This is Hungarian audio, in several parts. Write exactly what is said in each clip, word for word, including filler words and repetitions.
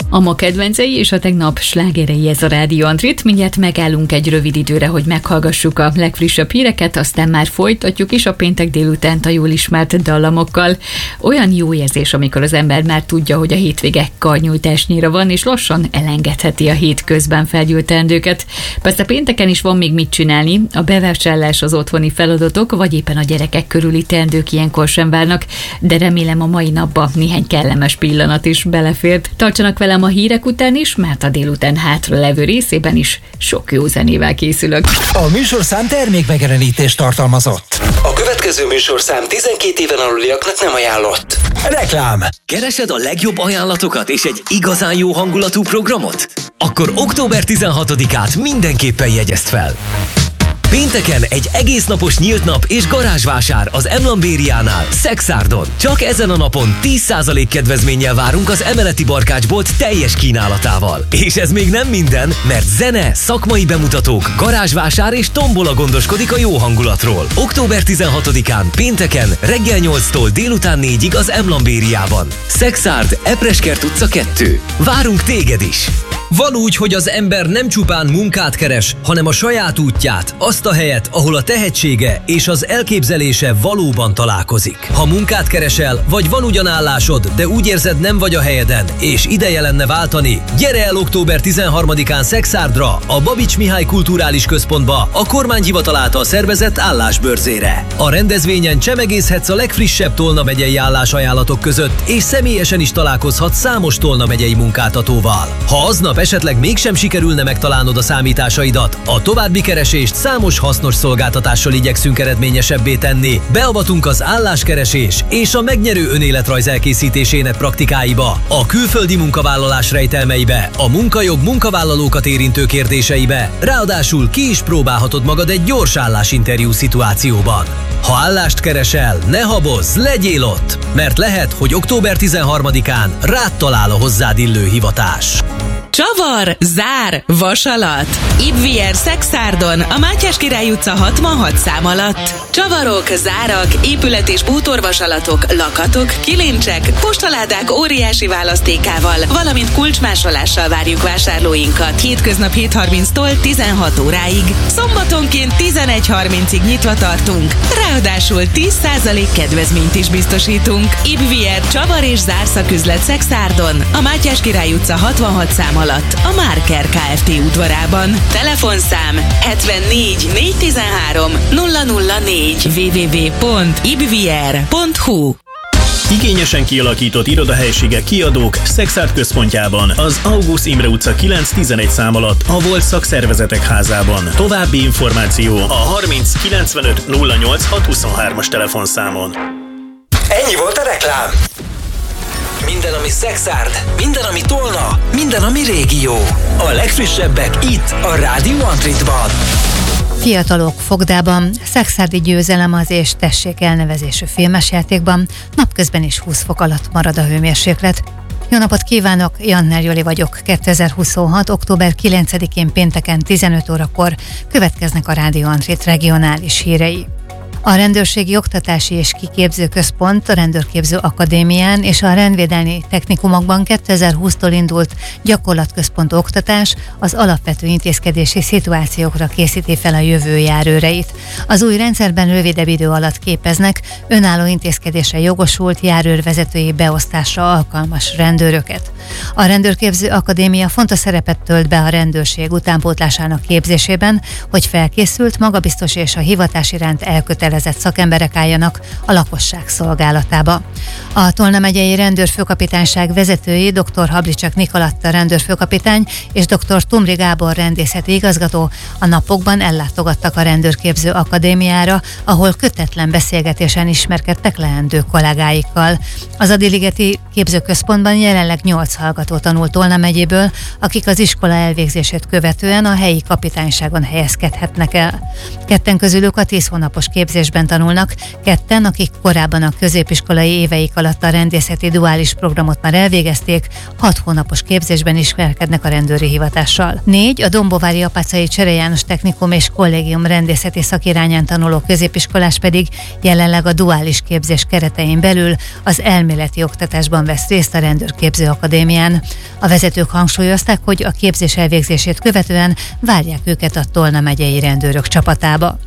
A ma kedvencei és a tegnap slágerei, ez a Rádió Antrit. Mindjárt megállunk egy rövid időre, hogy meghallgassuk a legfrissebb híreket, aztán már folytatjuk is a péntek délutánt a jól ismert dallamokkal. Olyan jó érzés, amikor az ember már tudja, hogy a hétvége karnyújtásnyira van, és lassan elengedheti a hét közben felgyűlt teendőket. Persze pénteken is van még mit csinálni, a bevásárlás, az otthoni feladatok, vagy éppen a gyerekek körüli teendők ilyenkor sem várnak, de remélem a mai napba néhány kellemes pillanat is belefért. Tartsanak velem a hírek után is, mert a délután hátra levő részében is sok jó zenével készülök. A műsorszám termékmegjelenítést tartalmazott. A következő műsorszám tizenkét éven aluliaknak nem ajánlott. Reklám. Keresed a legjobb ajánlatokat és egy igazán jó hangulatú programot? Akkor október tizenhatodikát mindenképpen jegyezd fel. Pénteken egy egész napos nyílt nap és garázsvásár az Emlambériánál, Szexárdon. Csak ezen a napon tíz százalék kedvezménnyel várunk az emeleti barkácsbolt teljes kínálatával. És ez még nem minden, mert zene, szakmai bemutatók, garázsvásár és tombola gondoskodik a jó hangulatról. október tizenhatodikán pénteken reggel nyolctól délután négyig az Emlambériában. Szexárd, Epreskert utca kettő. Várunk téged is! Van úgy, hogy az ember nem csupán munkát keres, hanem a saját útját, azt a helyet, ahol a tehetsége és az elképzelése valóban találkozik. Ha munkát keresel, vagy van ugyan állásod, de úgy érzed, nem vagy a helyeden, és ideje lenne váltani, gyere el október tizenharmadikán Szexárdra, a Babics Mihály Kulturális Központba, a kormányhivatal által szervezett állásbörzére. A rendezvényen csemegészhetsz a legfrissebb Tolna megyei állásajánlatok között, és személyesen is találkozhatsz számos Tolna megyei munkáltatóval. Ha aznap esetleg mégsem sikerülne megtalálnod a számításaidat, a további keresést számos hasznos szolgáltatással igyekszünk eredményesebbé tenni. Beavatunk az álláskeresés és a megnyerő önéletrajz elkészítésének praktikáiba, a külföldi munkavállalás rejtelmeibe, a munkajog munkavállalókat érintő kérdéseibe, ráadásul ki is próbálhatod magad egy gyors állásinterjú szituációban. Ha állást keresel, ne habozz, legyél ott, mert lehet, hogy október tizenharmadikán rád talál a hozzád illő hivatás. Csavar, zár, vasalat. Ibvier Szexárdon, a Mátyás Király utca hatvanhat szám alatt. Csavarok, zárak, épület- és bútorvasalatok, lakatok, kilincsek, postaládák óriási választékával, valamint kulcsmásolással várjuk vásárlóinkat. Hétköznap hét harminctól tizenhat óráig. Szombatonként tizenegy harmincig nyitva tartunk. Ráadásul tíz százalék kedvezményt is biztosítunk. Ibvier Csavar és zárszaküzlet Szexárdon, a Mátyás Király utca hatvanhat szám alatt, a Márker Kft. Udvarában. Telefonszám hetvennégy négyszáztizenhárom nulla nulla négy double-u double-u double-u pont ibvier pont hu. Igényesen kialakított irodahelyiségek, kiadók Szexárd központjában, az Augusztus Imre utca kilenc tizenegy szám alatt, a Volt Szakszervezetek házában. További információ a harminc kilencvenöt nulla nyolc hat huszonhármas telefonszámon. Ennyi volt a reklám. Minden, ami Szexárd, minden, ami Tolna, minden, ami régió. A legfrissebbek itt, a Rádió Antritban. Fiatalok fogdában, szexárdi győzelem az és tessék elnevezésű filmes játékban, napközben is húsz fok alatt marad a hőmérséklet. Jó napot kívánok, Jannel Joli vagyok. kétezer-huszonhat. október kilencedikén pénteken tizenöt órakor következnek a Rádió Antrit regionális hírei. A Rendőrségi Oktatási és Kiképző Központ, a Rendőrképző Akadémián és a rendvédelmi technikumokban kétezer-húsztól indult gyakorlatközpontú oktatás az alapvető intézkedési szituációkra készíti fel a jövő járőreit. Az új rendszerben rövidebb idő alatt képeznek önálló intézkedésre jogosult járőrvezetői beosztásra alkalmas rendőröket. A Rendőrképző Akadémia fontos szerepet tölt be a rendőrség utánpótlásának képzésében, hogy felkészült, magabiztos és a hivatás iránt elkötelezett szakemberek álljanak a lakosság szolgálatába. A Tolna megyei rendőrfőkapitányság vezetői dr. Hablicsak Nikolatta rendőrfőkapitány és dr. Tumri Gábor rendészeti igazgató a napokban ellátogattak a Rendőrképző Akadémiára, ahol kötetlen beszélgetésen ismerkedtek leendő kollégáikkal. Az Adiligeti képzőközpontban jelenleg nyolc hallgató tanul Tolna megyéből, akik az iskola elvégzését követően a helyi kapitányságon helyezkedhetnek el. Ketten közülük a tíz hónapos képzésben tanulnak, ketten, akik korábban a középiskolai éveik alatt a rendészeti duális programot már elvégezték, hat hónapos képzésben ismerkednek a rendőri hivatással. Négy, a Dombovári Apáczai Csere János Technikum és Kollégium rendészeti szakirányán tanuló középiskolás pedig jelenleg a duális képzés keretein belül az elméleti oktatásban vesz részt a Rendőrképző Akadémián. Akadémián. A vezetők hangsúlyozták, hogy a képzés elvégzését követően várják őket a Tolna megyei rendőrök csapatába.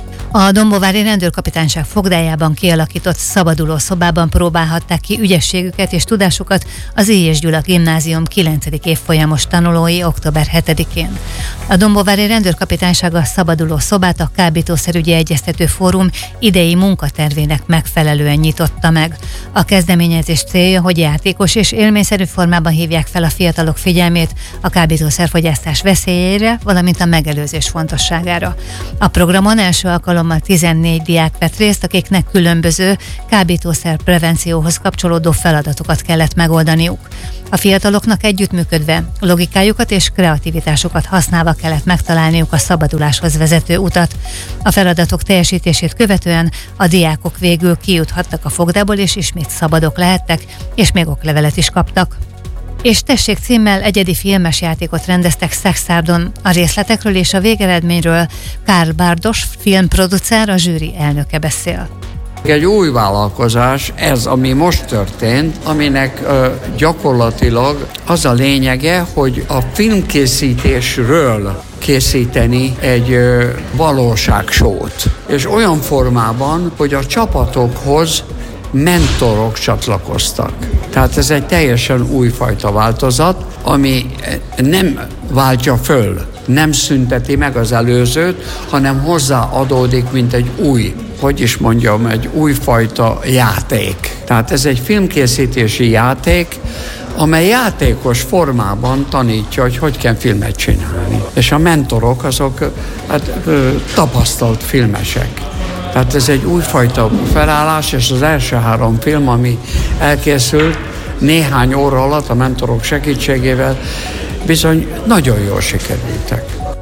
A Dombovári Rendőrkapitányság fogdájában kialakított szabaduló szobában próbálhatták ki ügyességüket és tudásukat az Élyes Gyula Gimnázium kilencedik évfolyamos tanulói október hetedikén. A Dombovári Rendőrkapitányság a szabaduló szobát a Kábítószerügyi Egyeztető Fórum idei munkatervének megfelelően nyitotta meg. A kezdeményezés célja, hogy játékos és élményszerű formában hívják fel a fiatalok figyelmét a kábítószerfogyasztás veszélyeire, valamint a megelőzés fontosságára. A programon első alkalommal tizennégy diák vett részt, akiknek különböző kábítószer prevencióhoz kapcsolódó feladatokat kellett megoldaniuk. A fiataloknak együttműködve, logikájukat és kreativitásukat használva kellett megtalálniuk a szabaduláshoz vezető utat. A feladatok teljesítését követően a diákok végül kijuthattak a fogdából, és ismét szabadok lehettek, és még oklevelet is kaptak. És tessék címmel egyedi filmes játékot rendeztek Szekszárdon. A részletekről és a végeredményről Karl Bardos filmproducer, a zsűri elnöke beszél. Egy új vállalkozás, ez, ami most történt, aminek ö, gyakorlatilag az a lényege, hogy a filmkészítésről készíteni egy ö, valóságsót. És olyan formában, hogy a csapatokhoz mentorok csatlakoztak. Tehát ez egy teljesen újfajta változat, ami nem váltja föl, nem szünteti meg az előzőt, hanem hozzáadódik, mint egy új, hogy is mondjam, egy újfajta játék. Tehát ez egy filmkészítési játék, amely játékos formában tanítja, hogy hogy kell filmet csinálni. És a mentorok azok hát, tapasztalt filmesek. Tehát ez egy újfajta felállás, és az első három film, ami elkészült néhány óra alatt a mentorok segítségével, bizony nagyon jól sikerültek.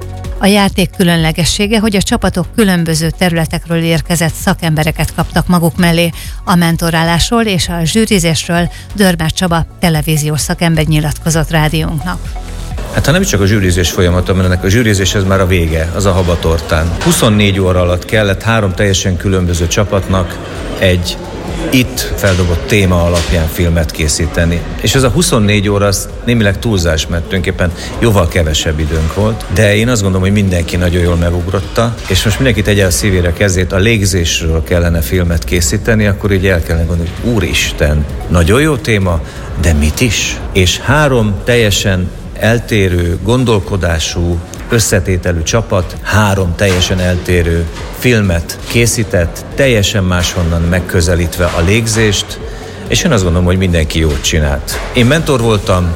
A játék különlegessége, hogy a csapatok különböző területekről érkezett szakembereket kaptak maguk mellé. A mentorálásról és a zsűrizésről Dörmer Csaba televíziós szakember nyilatkozott rádiónknak. Hát ha nem csak a zsűrizés folyamata, mert ennek a zsűrizés ez már a vége, az a habatortán. huszonnégy óra alatt kellett három teljesen különböző csapatnak egy itt feldobott téma alapján filmet készíteni. És ez a huszonnégy óra az némileg túlzás, mert tulajdonképpen jóval kevesebb időnk volt, de én azt gondolom, hogy mindenki nagyon jól megugrotta, és most mindenki tegye a szívére kezét, a légzésről kellene filmet készíteni, akkor így el kellene gondolni, hogy úristen, nagyon jó téma, de mit is? És három teljesen eltérő, gondolkodású, összetételű csapat három teljesen eltérő filmet készített, teljesen máshonnan megközelítve a légzést, és én azt gondolom, hogy mindenki jót csinált. Én mentor voltam,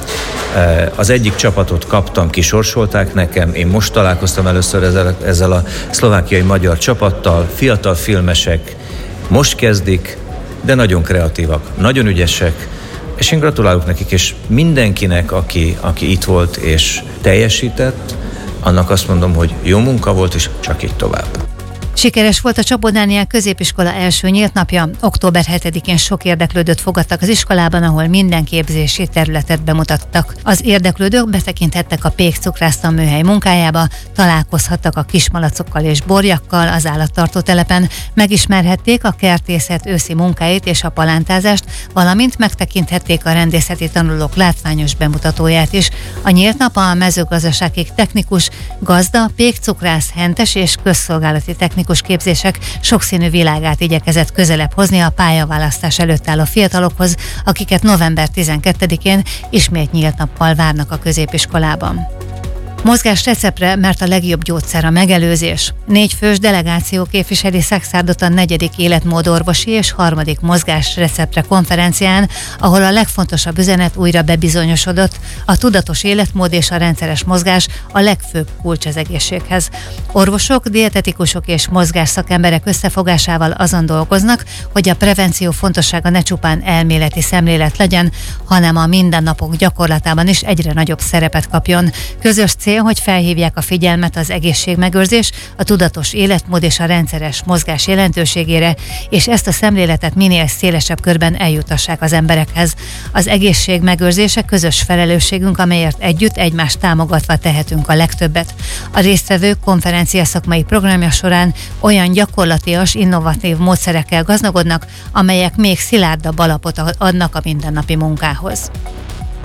az egyik csapatot kaptam, kisorsolták nekem, én most találkoztam először ezzel, ezzel a szlovákiai magyar csapattal, fiatal filmesek, most kezdik, de nagyon kreatívak, nagyon ügyesek, és én gratulálok nekik, és mindenkinek, aki, aki itt volt és teljesített, annak azt mondom, hogy jó munka volt, és csak így tovább. Sikeres volt a Csapó-Dániel középiskola első nyílt napja. október hetedikén sok érdeklődőt fogadtak az iskolában, ahol minden képzési területet bemutattak. Az érdeklődők betekinthettek a Pék cukrászta műhely munkájába, találkozhattak a kismalacokkal és borjakkal az állattartó telepen, megismerhették a kertészet őszi munkáit és a palántázást, valamint megtekinthették a rendészeti tanulók látványos bemutatóját is. A nyílt nap a mezőgazdasági technikus, gazda, Pék cukrász, hentes és közszolgálati technikus képzések sokszínű világát igyekezett közelebb hozni a pályaválasztás előtt álló fiatalokhoz, akiket november tizenkettedikén ismét nyílt nappal várnak a középiskolában. Mozgás receptre, mert a legjobb gyógyszer a megelőzés. Négy fős delegáció képviseli Szekszárdot a negyedik életmódorvosi és harmadik mozgás receptre konferencián, ahol a legfontosabb üzenet újra bebizonyosodott, a tudatos életmód és a rendszeres mozgás a legfőbb kulcs az egészséghez. Orvosok, dietetikusok és mozgás szakemberek összefogásával azon dolgoznak, hogy a prevenció fontossága ne csupán elméleti szemlélet legyen, hanem a mindennapok gyakorlatában is egyre nagyobb szerepet kapjon. Közös cél, hogy felhívják a figyelmet az egészségmegőrzés, a tudatos életmód és a rendszeres mozgás jelentőségére, és ezt a szemléletet minél szélesebb körben eljutassák az emberekhez. Az egészség megőrzése közös felelősségünk, amelyért együtt egymást támogatva tehetünk a legtöbbet. A résztvevők konferencia szakmai programja során olyan gyakorlatias, innovatív módszerekkel gazdagodnak, amelyek még szilárdabb alapot adnak a mindennapi munkához.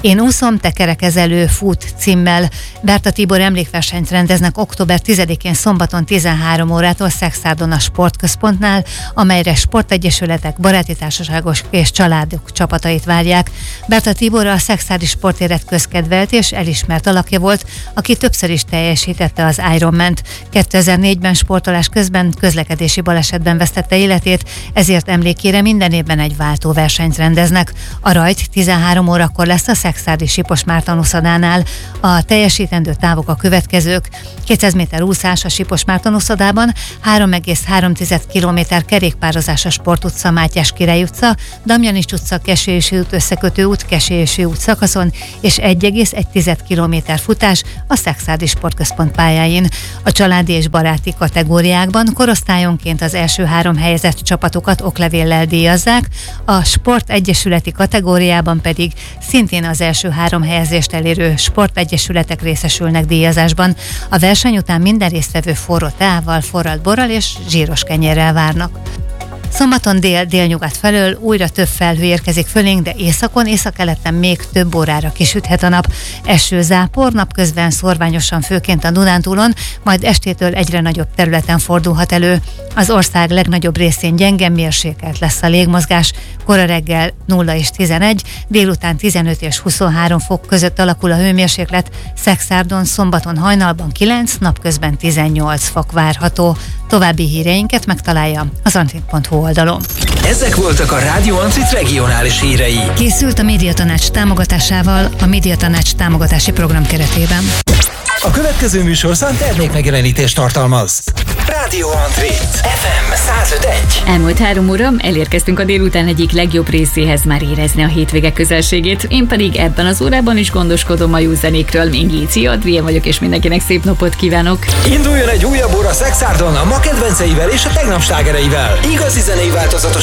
Én úszom, te kerekezelő, fut címmel. Berta Tibor emlékversenyt rendeznek október tizedikén szombaton tizenhárom órától Szexárdon a Sportközpontnál, amelyre sportegyesületek, baráti társaságos és családok csapatait várják. Berta Tibor a szexárdi sportélet közkedvelt és elismert alakja volt, aki többször is teljesítette az Ironman-t. kétezer-négyben sportolás közben közlekedési balesetben vesztette életét, ezért emlékére minden évben egy váltóversenyt rendeznek. A rajt tizenhárom órakor lesz a szexárdi Sipos Márton úszodánál. A teljesítendő távok a következők: kétszáz méter úszás a Sipos Márton úszodában, három egész három kilométer kerékpározás a Sport utca, Mátyás Király utca, Damjanics utca, Kesélyesi út összekötő út, Kesélyesi út szakaszon, és egy egész egy kilométer futás a Szexárdi Sportközpont pályáin. A családi és baráti kategóriákban korosztályonként az első három helyezett csapatokat oklevéllel díjazzák, a sportegyesületi kategóriában pedig szintén az első három helyezést elérő sportegyesületek részesülnek díjazásban. A verseny után minden résztvevő forró teával, forralt borral és zsíros kenyérrel várnak. Szombaton dél-délnyugat felől újra több felhő érkezik fölénk, de északon, északkeleten még több órára kisüthet a nap. Eső, zápor, napközben szorványosan főként a Dunántúlon, majd estétől egyre nagyobb területen fordulhat elő. Az ország legnagyobb részén gyenge, mérsékelt lesz a légmozgás. Kora reggel nulla és tizenegy, délután tizenöt és huszonhárom fok között alakul a hőmérséklet, Szexárdon szombaton hajnalban kilenc, napközben tizennyolc fok várható. További híreinket megtalálja az antrit pont hu oldalon. Ezek voltak a Rádió Antrit regionális hírei. Készült a Médiatanács támogatásával a Médiatanács támogatási program keretében. A következő műsorszám termékmegjelenítést tartalmaz. Rádió Antrit ef em száz öt egy. Elmúlt három óra, elérkeztünk a délután egyik legjobb részéhez, már érezni a hétvége közelségét. Én pedig ebben az órában is gondoskodom a jó zenékről. Én Géci Adrien vagyok, és mindenkinek szép napot kívánok. Induljon egy újabb óra Szexárdon a ma kedvenceivel és a tegnap slágereivel. Igazi zenei változatos